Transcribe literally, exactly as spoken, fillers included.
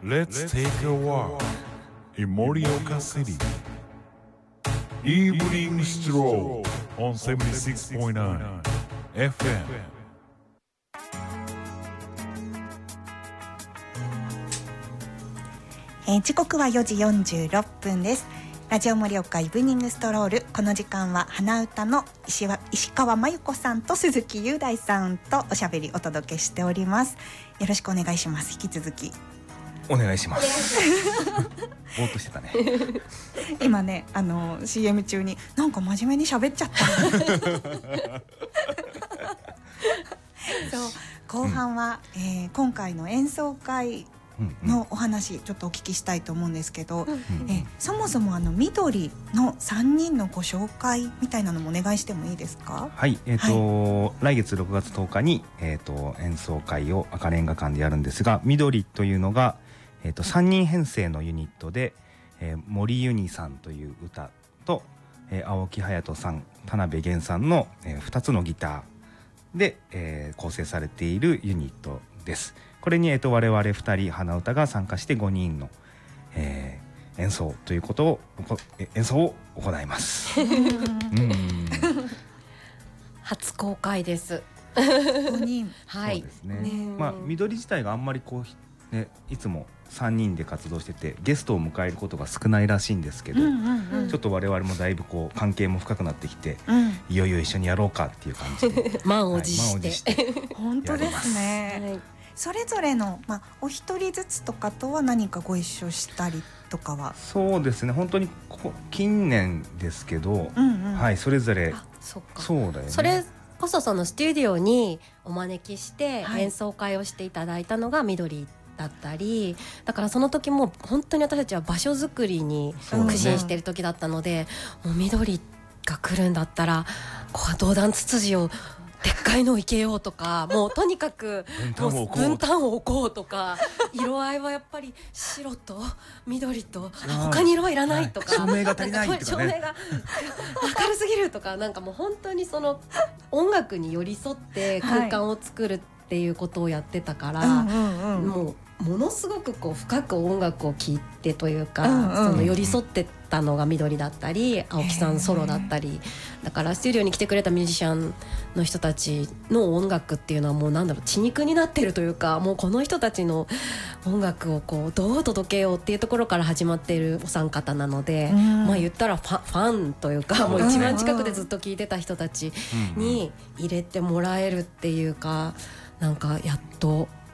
Let's take a walk in Morioka City. Evening stroll on seventy-six point nineエフエム. えー、時刻はよじよんじゅうろっぷんです。ラジオ盛岡イブニングストロール。この時間は花歌の 石, は石川真由子さんと鈴木雄大さんとおしゃべりお届けしております。よろしくお願いします。引き続きお願いしますぼーっとしてたね今ね、あの シーエム 中になんか真面目に喋っちゃったそう後半は、うんえー、今回の演奏会のお話ちょっとお聞きしたいと思うんですけど、うんうんえそもそもあの緑のさんにんのご紹介みたいなのもお願いしてもいいですか？ はい、えーとはい、来月ろくがつとおかに、えーと、演奏会を赤レンガ館でやるんですが、緑というのが、えーと、さんにん編成のユニットで、えー、森ユニさんという歌と、えー、青木隼人さん、田辺源さんの、えー、ふたつのギターで、えー、構成されているユニットです。これに、えー、と我々ふたり花歌が参加してごにんの、えー、演奏ということを演奏を行いますうん初公開ですごにんはい、 そうですね。まあ緑自体があんまりこう、ね、いつもさんにんで活動しててゲストを迎えることが少ないらしいんですけど、うんうんうん、ちょっと我々もだいぶこう関係も深くなってきて、うん、いよいよ一緒にやろうかっていう感じで満を持して、 はい、 本当ですね、はい、それぞれの、まあ、お一人ずつとかとは何かご一緒したりとかは？ そうですね、本当にこ近年ですけど、うんうんはい、それぞれあそっかそうだよね。 それこそそのスタジオにお招きして演奏会をしていただいたのが緑だったり、だからその時も本当に私たちは場所づくりに苦心している時だったので、もう緑が来るんだったらこう銅弾ツツジをでっかいのを生けようとか、もうとにかくもう分担を置こうとか、色合いはやっぱり白と緑と他に色はいらないとか、 照明が足りないとかね、 照明が明るすぎるとか、なんかもう本当にその音楽に寄り添って空間を作るっていうことをやってたから、はいうんうんうん、もうものすごくこう深く音楽を聴いてというか、うんうん、その寄り添ってたのが緑だったり青木さんソロだったり、だからスタジオに来てくれたミュージシャンの人たちの音楽っていうのはもうなんだろう、血肉になってるというか、もうこの人たちの音楽をこうどう届けようっていうところから始まっているお三方なので、うん、まあ言ったらファ、ファンというか、もう一番近くでずっと聴いてた人たちに入れてもらえるっていうか、なんかやっと